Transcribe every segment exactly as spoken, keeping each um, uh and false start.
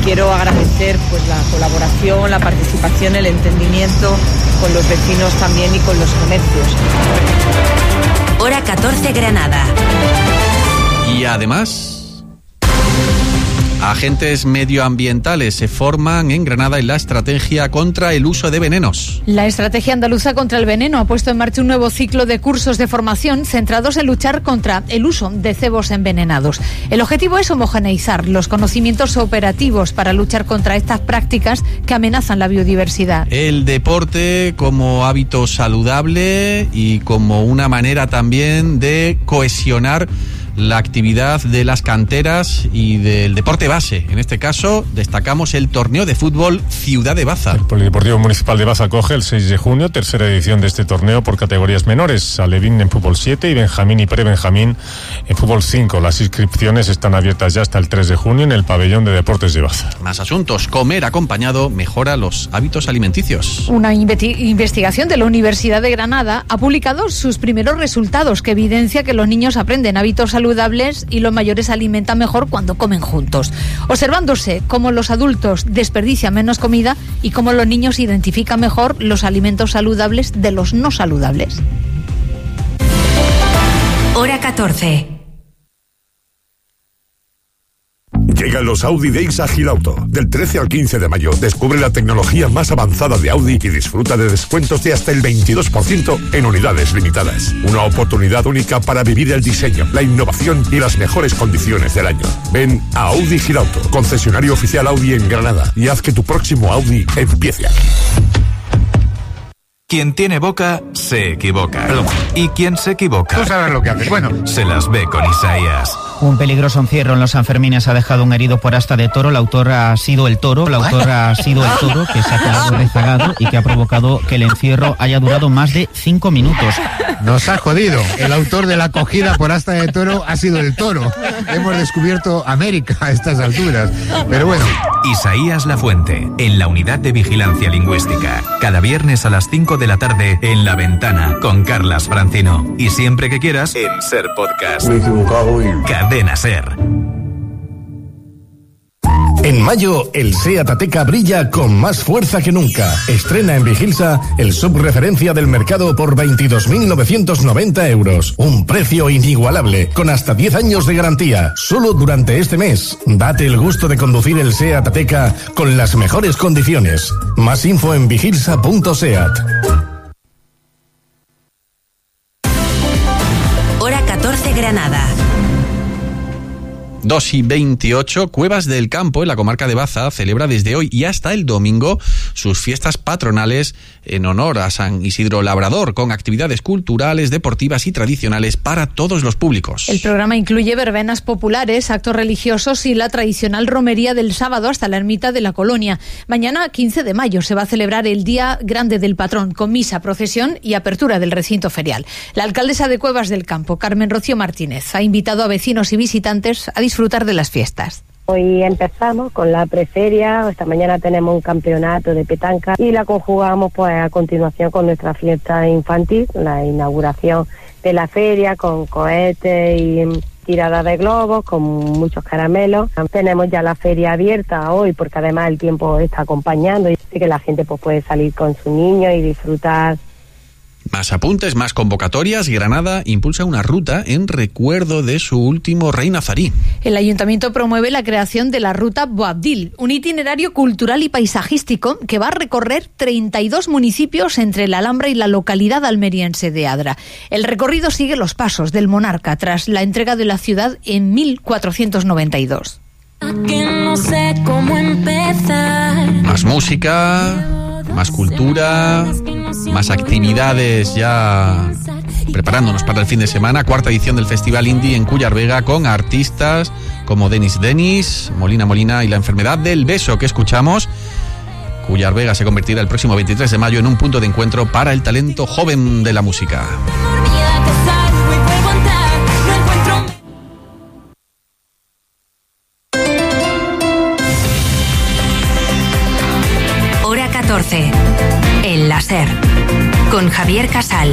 quiero agradecer pues la colaboración, la participación, el entendimiento con los vecinos también y con los comercios. Hora catorce, Granada. Y además, agentes medioambientales se forman en Granada en la estrategia contra el uso de venenos. La estrategia andaluza contra el veneno ha puesto en marcha un nuevo ciclo de cursos de formación centrados en luchar contra el uso de cebos envenenados. El objetivo es homogeneizar los conocimientos operativos para luchar contra estas prácticas que amenazan la biodiversidad. El deporte como hábito saludable y como una manera también de cohesionar la actividad de las canteras y del deporte base. En este caso, destacamos el torneo de fútbol Ciudad de Baza. El Polideportivo Municipal de Baza acoge el seis de junio, tercera edición de este torneo por categorías menores. Alevín en fútbol siete y Benjamín y Pre-Benjamín en fútbol cinco. Las inscripciones están abiertas ya hasta el tres de junio en el pabellón de deportes de Baza. Más asuntos. Comer acompañado mejora los hábitos alimenticios. Una inveti- investigación de la Universidad de Granada ha publicado sus primeros resultados que evidencia que los niños aprenden hábitos saludables y los mayores se alimentan mejor cuando comen juntos, observándose cómo los adultos desperdician menos comida y cómo los niños identifican mejor los alimentos saludables de los no saludables. Hora catorce. Llegan los Audi Days a Gilauto. Del trece al quince de mayo, descubre la tecnología más avanzada de Audi y disfruta de descuentos de hasta el veintidós por ciento en unidades limitadas. Una oportunidad única para vivir el diseño, la innovación y las mejores condiciones del año. Ven a Audi Gilauto, concesionario oficial Audi en Granada, y haz que tu próximo Audi empiece aquí. Quien tiene boca, se equivoca. Perdón. Y quien se equivoca... Tú sabes lo que haces. Bueno. Se las ve con Isaías. Un peligroso encierro en los Sanfermines ha dejado un herido por asta de toro. La autora ha sido el toro. La autora ha sido el toro que se ha quedado rezagado y que ha provocado que el encierro haya durado más de cinco minutos. Nos ha jodido. El autor de la acogida por asta de toro ha sido el toro. Hemos descubierto América a estas alturas. Pero bueno. Isaías Lafuente, en la Unidad de Vigilancia Lingüística. Cada viernes a las cinco de la tarde en La Ventana con Carlas Francino. Y siempre que quieras en Ser Podcast. Me he equivocado y... Cadena Ser. En mayo, el SEAT Ateca brilla con más fuerza que nunca. Estrena en Vigilsa el subreferencia del mercado por veintidós mil novecientos noventa euros. Un precio inigualable, con hasta diez años de garantía. Solo durante este mes, date el gusto de conducir el SEAT Ateca con las mejores condiciones. Más info en vigilsa punto seat. Hora catorce, Granada. dos y veintiocho, Cuevas del Campo, en la comarca de Baza, celebra desde hoy y hasta el domingo sus fiestas patronales en honor a San Isidro Labrador, con actividades culturales, deportivas y tradicionales para todos los públicos. El programa incluye verbenas populares, actos religiosos y la tradicional romería del sábado hasta la ermita de la Colonia. Mañana, quince de mayo, se va a celebrar el Día Grande del Patrón, con misa, procesión y apertura del recinto ferial. La alcaldesa de Cuevas del Campo, Carmen Rocío Martínez, ha invitado a vecinos y visitantes a disfrutar de las fiestas. Hoy empezamos con la preferia, esta mañana tenemos un campeonato de petanca y la conjugamos pues a continuación con nuestra fiesta infantil, la inauguración de la feria con cohetes y tirada de globos, con muchos caramelos. Tenemos ya la feria abierta hoy porque además el tiempo está acompañando y así que la gente pues puede salir con su niño y disfrutar. Más apuntes, más convocatorias. Granada impulsa una ruta en recuerdo de su último rey nazarí. El ayuntamiento promueve la creación de la ruta Boabdil, un itinerario cultural y paisajístico que va a recorrer treinta y dos municipios entre la Alhambra y la localidad almeriense de Adra. El recorrido sigue los pasos del monarca tras la entrega de la ciudad en mil cuatrocientos noventa y dos. Que no sé cómo empezar. Más música, más cultura, más actividades ya preparándonos para el fin de semana. Cuarta edición del Festival Indie en Cúllar Vega con artistas como Denis Denis, Molina Molina y La Enfermedad del Beso que escuchamos. Cúllar Vega se convertirá el próximo veintitrés de mayo en un punto de encuentro para el talento joven de la música. Hora catorce. El Láser. Con Javier Casal.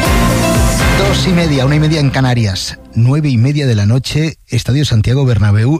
Dos y media, una y media en Canarias. Nueve y media de la noche, Estadio Santiago Bernabéu,